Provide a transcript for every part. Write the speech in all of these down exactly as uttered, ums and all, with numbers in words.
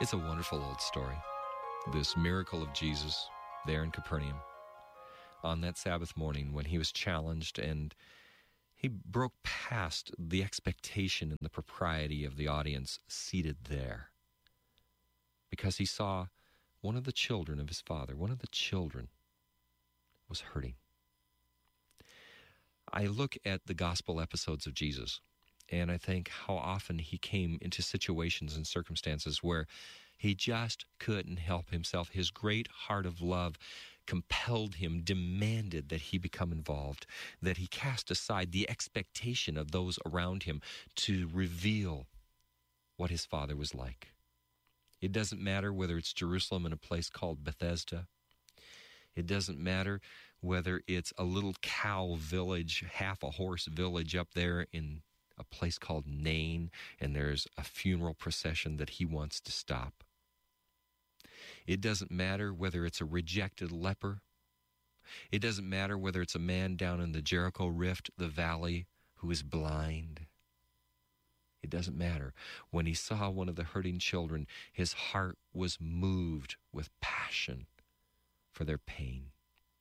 It's a wonderful old story, this miracle of Jesus there in Capernaum on that Sabbath morning when he was challenged and he broke past the expectation and the propriety of the audience seated there because he saw one of the children of his father, one of the children was hurting. I look at the gospel episodes of Jesus, and I think how often he came into situations and circumstances where he just couldn't help himself. His great heart of love compelled him, demanded that he become involved, that he cast aside the expectation of those around him to reveal what his Father was like. It doesn't matter whether it's Jerusalem in a place called Bethesda. It doesn't matter whether it's a little cow village, half a horse village up there in a place called Nain, and there's a funeral procession that he wants to stop. It doesn't matter whether it's a rejected leper. It doesn't matter whether it's a man down in the Jericho Rift, the valley, who is blind. It doesn't matter. When he saw one of the hurting children, his heart was moved with passion for their pain.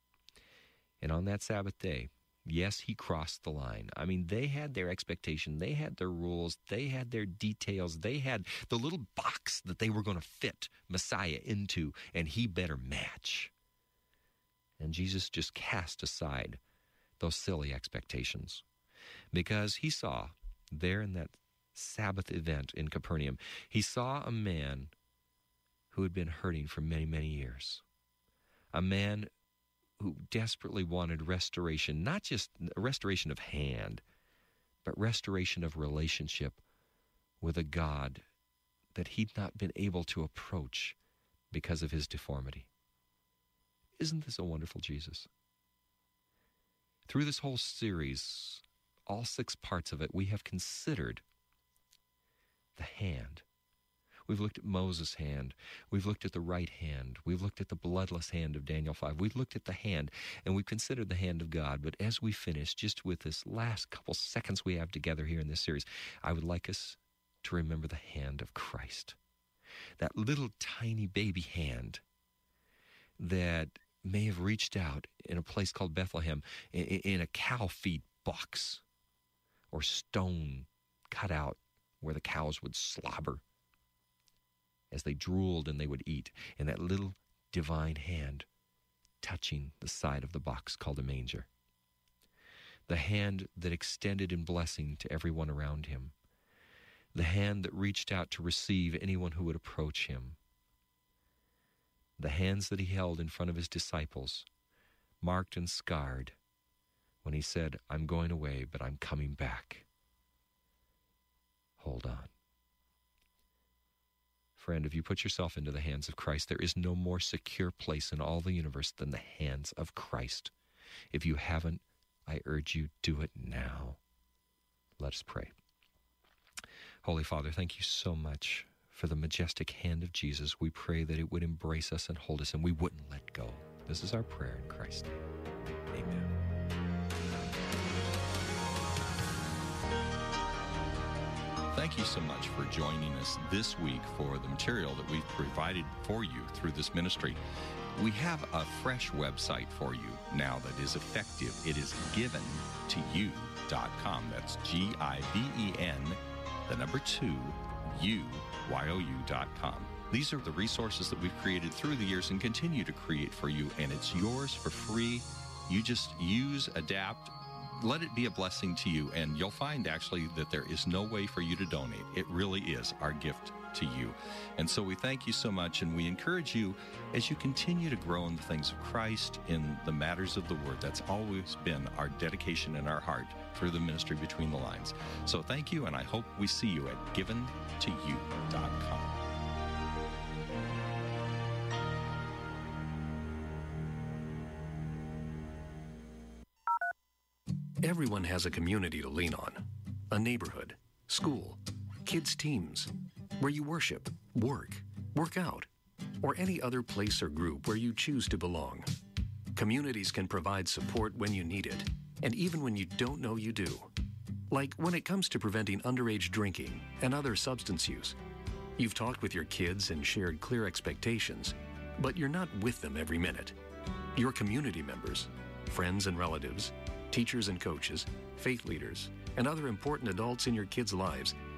And on that Sabbath day, yes, he crossed the line. I mean, they had their expectation. They had their rules. They had their details. They had the little box that they were going to fit Messiah into, and he better match. And Jesus just cast aside those silly expectations because he saw there in that Sabbath event in Capernaum, he saw a man who had been hurting for many, many years. A man who desperately wanted restoration, not just restoration of hand, but restoration of relationship with a God that he'd not been able to approach because of his deformity. Isn't this a wonderful Jesus? Through this whole series, all six parts of it, we have considered the hand. We've looked at Moses' hand. We've looked at the right hand. We've looked at the bloodless hand of Daniel five. We've looked at the hand, and we've considered the hand of God. But as we finish, just with this last couple seconds we have together here in this series, I would like us to remember the hand of Christ. That little tiny baby hand that may have reached out in a place called Bethlehem in a cow feed box or stone cut out where the cows would slobber as they drooled and they would eat, and that little divine hand touching the side of the box called a manger. The hand that extended in blessing to everyone around him. The hand that reached out to receive anyone who would approach him. The hands that he held in front of his disciples, marked and scarred, when he said, "I'm going away, but I'm coming back. Hold on." Friend, if you put yourself into the hands of Christ, there is no more secure place in all the universe than the hands of Christ. If you haven't, I urge you, do it now. Let us pray. Holy Father, thank you so much for the majestic hand of Jesus. We pray that it would embrace us and hold us, and we wouldn't let go. This is our prayer in Christ. Amen. Thank you so much for joining us this week for the material that we've provided for you through this ministry. We have a fresh website for you now that is effective. It is given to you dot com. That's G I V E N, the number two, U, Y O U dot com. These are the resources that we've created through the years and continue to create for you, and it's yours for free. You just use, adapt, let it be a blessing to you, and you'll find actually that there is no way for you to donate. It really is our gift to you. And so we thank you so much, and we encourage you as you continue to grow in the things of Christ, in the matters of the Word. That's always been our dedication in our heart through the ministry Between the Lines. So thank you, and I hope we see you at given to you dot com. Everyone has a community to lean on. A neighborhood, school, kids' teams, where you worship, work, work out, or any other place or group where you choose to belong. Communities can provide support when you need it, and even when you don't know you do. Like when it comes to preventing underage drinking and other substance use. You've talked with your kids and shared clear expectations, but you're not with them every minute. Your community members, friends and relatives, teachers and coaches, faith leaders, and other important adults in your kids' lives